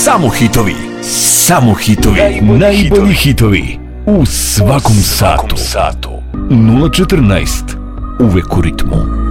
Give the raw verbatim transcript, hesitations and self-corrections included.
Samo hitovi, samo hitovi, najbolji, najbolji hitovi u svakom, u svakom satu. satu. nula četrnaest, uvek u ritmu.